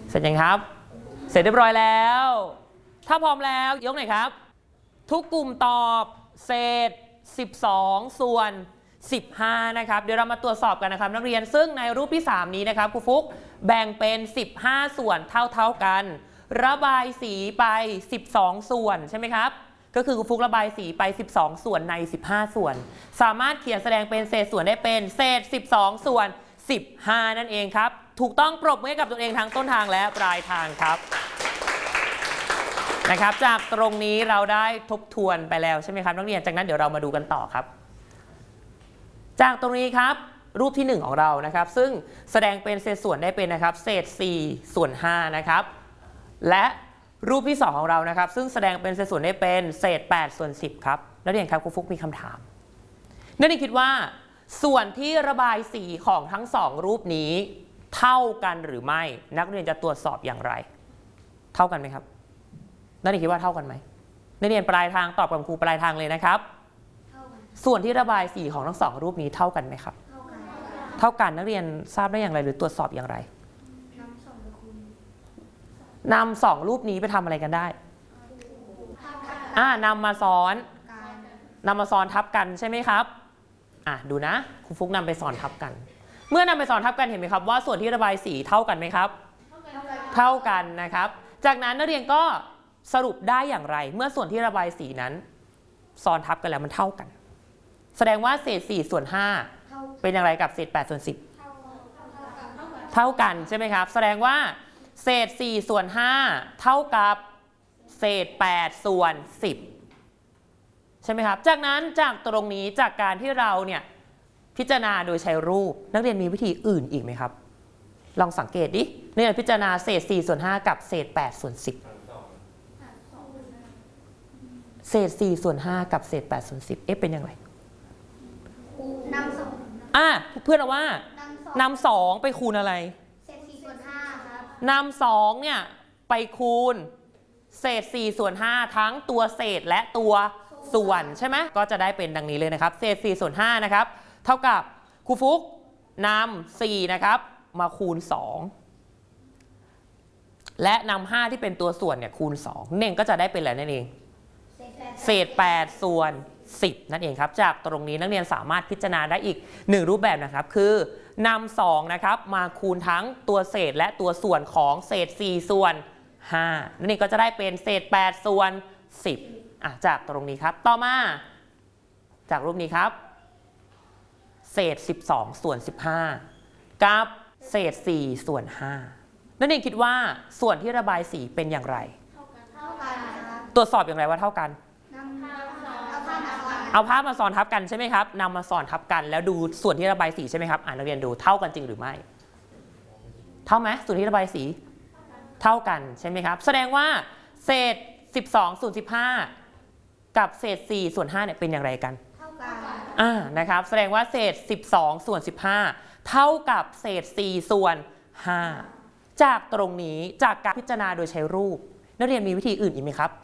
เสร็จยังครับเสร็จเรียบร้อยแล้วถ้าพร้อมแล้วยกหน่อยครับทุกกลุ่มตอบเศษ12ส่วน15นะครับเดี๋ยวเรามาตรวจสอบกันนะครับนักเรียนซึ่งในรูปที่3นี้นะครับครูฟุกแบ่งเป็น15ส่วนเท่ากันระบายสีไป12ส่วนใช่ไหมครับก็คือครูฟุกระบายสีไป12ส่วนใน15ส่วนสามารถเขียนแสดงเป็นเศษส่วนได้เป็นเศษ12ส่วน15นั่นเองครับถูกต้องปรบมือให้กับตัวเองทั้งต้นทางและปลายทางครับนะครับจากตรงนี้เราได้ทบทวนไปแล้วใช่ไหมครับนักเรียนจากนั้นเดี๋ยวเรามาดูกันต่อครับจากตรงนี้ครับรูปที่1ของเรานะครับซึ่งแสดงเป็นเศษส่วนได้เป็นนะครับเศษ4ส่วน5นะครับและรูปที่2ของเรานะครับซึ่งแสดงเป็นเศษส่วนได้เป็นเศษ8ส่วน10ครับนักเรียนครับครูฟุกมีคำถามนักเรียนคิดว่าส่วนที่ระบายสีของทั้ง2รูปนี้เท่ากันหรือไม่นักเรียนจะตรวจสอบอย่างไรเท่ากันไหมครับนักเรียนคิดว่าเท่ากันไหมนักเรียนปลายทางตอบกับครูปลายทางเลยนะครับส่วนที่ระบายสีของทั้ง2รูปนี้เท่ากันไหมครับเท่ากันนักเรียนทราบได้อย่างไรหรือตรวจสอบอย่างไรนำ2รูปนี้ไปทำอะไรกันได้นำมาซ้อนทับกันใช่ไหมครับดูนะครูฟุกนำไปซ้อนทับกันเมื่อนำไปซ้อนทับกันเห็นไหมครับว่าส่วนที่ระบายสีเท่ากันไหมครับเท่ากันนะครับจากนั้นนักเรียนก็สรุปได้อย่างไรเมื่อส่วนที่ระบายสีนั้นซ้อนทับกันแล้วมันเท่ากันแสดงว่าเศษ4ส่วน5เป็นอย่างไรกับเศษ8ส่วน10เท่ากันใช่ไหมครับแสดงว่าเศษ4ส่วน5เท่ากับเศษ8ส่วน10ใช่ไหมครับจากนั้นจากตรงนี้จากการที่เราเนี่ยพิจารณาโดยใช้รูปนักเรียนมีวิธีอื่นอีกไหมครับลองสังเกตดินักเรียนพิจารณาเศษ4ส่วน5กับเศษ8ส่วน10เศษ4ส่วน5กับเศษ8ส่วน10เป็นยังไงนำ2 เพื่อนเอาว่านำ2ไปคูณอะไรเศษ4ส่วน5ครับนำ2เนี่ยไปคูณเศษ4ส่วน5ทั้งตัวเศษและตัวส่วนใช่ไหมก็จะได้เป็นดังนี้เลยนะครับเศษ4ส่วน5นะครับเท่ากับครูฟุกนำ4นะครับมาคูณ2และนำ5ที่เป็นตัวส่วนเนี่ยคูณ2เน่งก็จะได้เป็นอะไรนั่นเองเศษ8ส่วน10นั่นเองครับจากตรงนี้นักเรียนสามารถพิจารณาได้อีก1รูปแบบนะครับคือนำ2นะครับมาคูณทั้งตัวเศษและตัวส่วนของเศษ4ส่วน5นั่นเองก็จะได้เป็นเศษ8ส่วน10จากตรงนี้ครับต่อมาจากรูปนี้ครับเศษ12ส่วน15กับเศษ4ส่วน5นั่นเองคิดว่าส่วนที่ระบายสีเป็นอย่างไรตรวจสอบอย่างไรว่าเท่ากันเอาภาพมาซ้อนทับกันใช่ไหมครับนำมาซ้อนทับกันแล้วดูส่วนที่ระบายสีใช่ไหมครับนักเรียนดูเท่ากันจริงหรือไม่เท่าไหมส่วนที่ระบายสีเท่ากันใช่ไหมครับแสดงว่าเศษ12ส่วน15กับเศษ4ส่วน5เนี่ยเป็นอย่างไรกันเท่ากันนะครับแสดงว่าเศษ12ส่วน15เท่ากับเศษ4ส่วน5จากตรงนี้จากการพิจารณาโดยใช้รูปนักเรียนมีวิธีอื่นอีกไหมครับ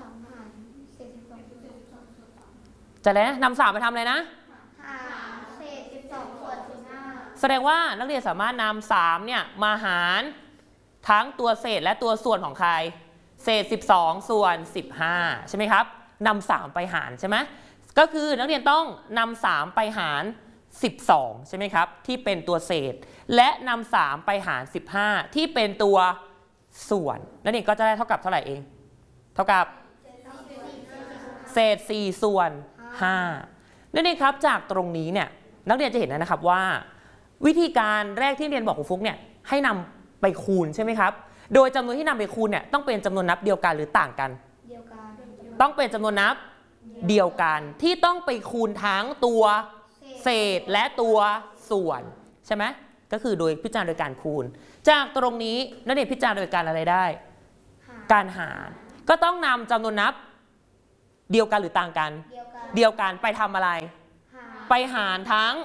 จะแล้วนำ3ไปทำอะไรนะเศษ12ส่วน15 แสดงว่านักเรียนสามารถนำ3เนี่ยมาหารทั้งตัวเศษและตัวส่วนของใครเศษ12ส่วน15ใช่ไหมครับนำ3ไปหารใช่ไหมก็คือนักเรียนต้องนำ3ไปหาร12ใช่ไหมครับที่เป็นตัวเศษและนำ3ไปหาร15ที่เป็นตัวส่วนนักเรียนก็จะได้เท่ากับเท่าไหร่เองเท่ากับเศษ4ส่วน5นั่นเองครับจากตรงนี้เนี่ยนักเรียนจะเห็นนะครับว่าวิธีการแรกที่เรียนบอกครูฟุกเนี่ยให้นำไปคูณใช่ไหมครับโดยจำนวนที่นำไปคูณเนี่ยต้องเป็นจำนวนนับเดียวกันหรือต่างกันต้องเป็นจำนวนนับเดียวกันที่ต้องไปคูณทั้งตัวเศษและตัวส่วนใช่ไหมก็คือโดยพิจารณาโดยการคูณจากตรงนี้นักเรียนพิจารณาโดยการอะไรได้การหารก็ต้องนำจำนวนนับเดียวกันหรือต่างกันเดียวกันไปทำอะไรไปหารทั้ง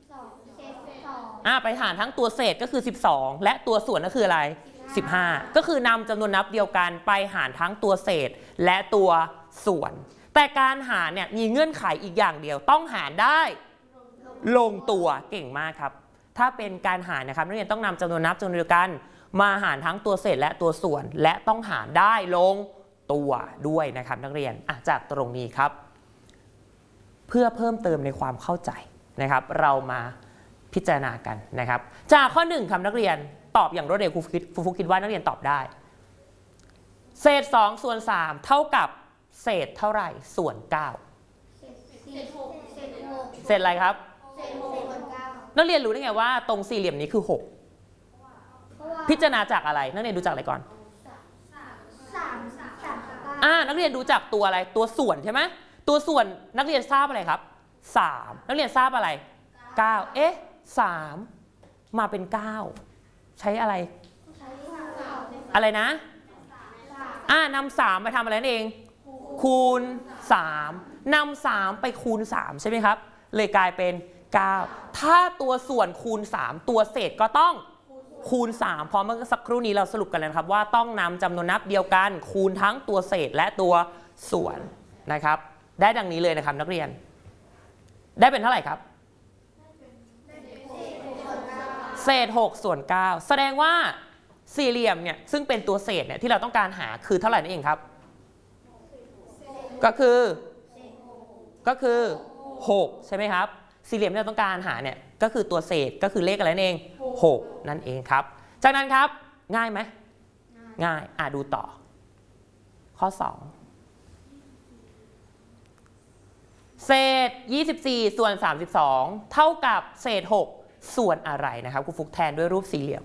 ไปหารทั้งตัวเศษก็คือ12และตัวส่วนก็คืออะไร15ก็คือนำจำนวนนับเดียวกันไปหารทั้งตัวเศษและตัวส่วนแต่การหารเนี่ยมีเงื่อนไขอีกอย่างเดียวต้องหารได้ลงตัวเก่งมากครับถ้าเป็นการหารนะครับนักเรียนต้องนำจำนวนนับจำนวนเดียวกันมาหารทั้งตัวเศษและตัวส่วนและต้องหารได้ลงตัวด้วยนะครับนักเรียนจากตรงนี้ครับเพื่อเพิ่มเติมในความเข้าใจนะครับเรามาพิจารณากันนะครับจากข้อ1ครับนักเรียนตอบอย่างรวดเร็วครูฟุกคิดว่านักเรียนตอบได้เศษ2ส่วน3เท่ากับเศษเท่าไหร่ส่วน9เศษอะไรครับนักเรียนรู้ได้ไงว่าตรงสี่เหลี่ยมนี้คือ6พิจารณาจากอะไรนักเรียนดูจากอะไรก่อนนักเรียนดูจากตัวอะไรตัวส่วนใช่ไหมตัวส่วนนักเรียนทราบอะไรครับ3นักเรียนทราบอะไร93มาเป็น9ใช้อะไรอะไรนะนำ3ไปทำอะไรนั่นเองคูณ3นำ3ไปคูณ3ใช่ไหมครับเลยกลายเป็น9ถ้าตัวส่วนคูณ3ตัวเศษก็ต้องคูณ3เพราะเมื่อสักครู่นี้เราสรุปกันแล้วครับว่าต้องนำจำนวนนับเดียวกันคูณทั้งตัวเศษและตัวส่วนนะครับได้ดังนี้เลยนะครับนักเรียนได้เป็นเท่าไหร่ครับเศษ6ส่วน9แสดงว่าสี่เหลี่ยมเนี่ยซึ่งเป็นตัวเศษเนี่ยที่เราต้องการหาคือเท่าไหร่นั่นเองครับก็คือ6ใช่ไหมครับสี่เหลี่ยมที่เราต้องการหาเนี่ยก็คือตัวเศษก็คือเลขอะไรนั่นเอง6นั่นเองครับจากนั้นครับง่ายไหมง่ายดูต่อข้อ2เศษ24ส่วน32เท่ากับเศษ6ส่วนอะไรนะครับครูฟุกแทนด้วยรูปสี่เหลี่ยม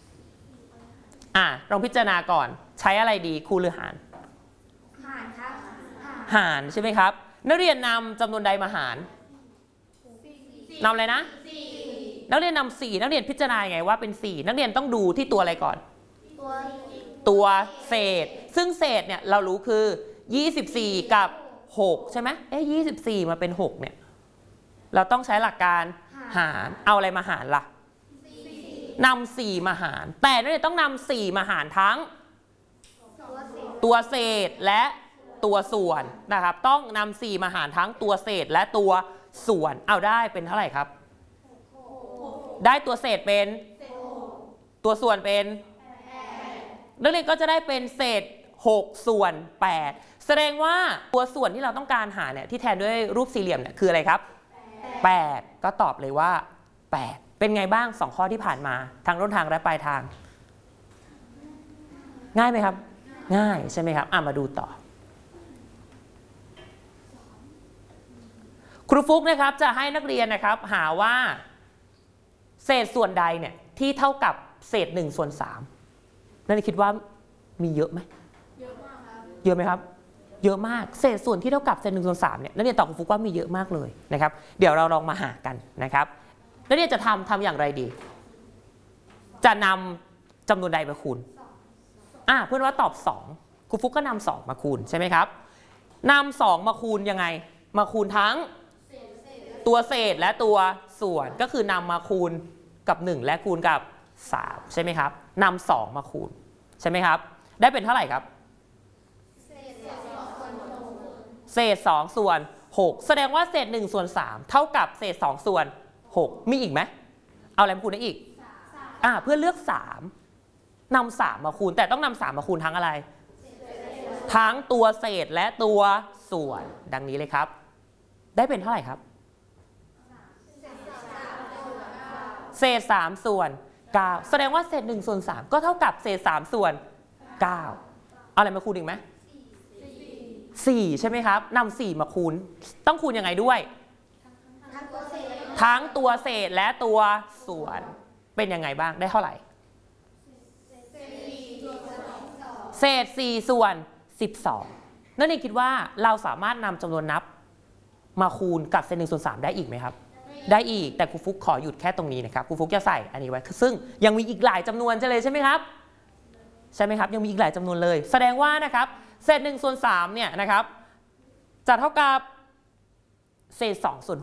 ลองพิจารณาก่อนใช้อะไรดีคูณหรือหารครับหารใช่ไหมครับนักเรียนนำจำนวนใดมาหารนำอะไรนะนักเรียนนำ4นักเรียนพิจารณาไงว่าเป็น4นักเรียนต้องดูที่ตัวอะไรก่อนตัวเศษซึ่งเศษเนี่ยเรารู้คือ24กับ6ใช่ไหม24มาเป็น6เนี่ยเราต้องใช้หลักการหารเอาอะไรมาหารล่ะนำ4มาหารแต่นักเรียนต้องนำ4มาหารทั้งตัวเศษและตัวส่วนนะครับต้องนำ4มาหารทั้งตัวเศษและตัวส่วนเอาได้เป็นเท่าไหร่ครับได้ตัวเศษเป็นตัวส่วนเป็นนักเรียนก็จะได้เป็นเศษ6ส่วน8แสดงว่าตัวส่วนที่เราต้องการหาเนี่ยที่แทนด้วยรูปสี่เหลี่ยมเนี่ยคืออะไรครับ8ก็ตอบเลยว่า8เป็นไงบ้าง2ข้อที่ผ่านมาทางต้นทางและปลายทางง่ายไหมครับง่ายใช่ไหมครับมาดูต่อครูฟุกนะครับจะให้นักเรียนนะครับหาว่าเศษส่วนใดเนี่ยที่เท่ากับเศษ1ส่วน3นั่นคิดว่ามีเยอะไหมเยอะมากครับเยอะไหมครับเยอะมากเศษส่วนที่เท่ากับเศษ1ส่วน3เนี่ยนักเรียนตอบครูฟุกว่ามีเยอะมากเลยนะครับเดี๋ยวเราลองมาหากันนะครับนักเรียนจะทำอย่างไรดีจะนำจำนวนใดมาคูณเพื่อนว่าตอบ2ครูฟุกก็นำ2มาคูณใช่ไหมครับนำ2มาคูณยังไงมาคูณทั้งตัวเศษและตัวส่วนก็คือนำมาคูณกับ1และคูณกับ3ใช่ไหมครับนำ2มาคูณใช่ไหมครับได้เป็นเท่าไหร่ครับเศษ2ส่วน6แสดงว่าเศษ1ส่วน3เท่ากับเศษ2ส่วน6มีอีกไหมเอาอะไรมาคูณได้อีกเพื่อเลือก3นำ3มาคูณแต่ต้องนำ3มาคูณทั้งอะไรทั้งตัวเศษและตัวส่วนดังนี้เลยครับได้เป็นเท่าไหร่ครับเศษ3ส่วน9แสดงว่าเศษ1ส่วน3ก็เท่ากับเศษ3ส่วน9เอาอะไรมาคูณอีกไหม4ใช่ไหมครับนำ4มาคูณต้องคูณยังไงด้วยทั้งตัวเศษและตัวส่วนเป็นยังไงบ้างได้เท่าไหร่เศษ4ส่วน12นั่นเองคิดว่าเราสามารถนำจำนวนนับมาคูณกับเศษ1ส่วน3ได้อีกไหมครับได้อีกแต่ครูฟุกขอหยุดแค่ตรงนี้นะครับครูฟุกจะใส่อันนี้ไว้ซึ่งยังมีอีกหลายจำนวนใช่ไหมครับยังมีอีกหลายจำนวนเลยแสดงว่านะครับเศษ1ส่วน3เนี่ยนะครับจะเท่ากับเศษ2ส่วน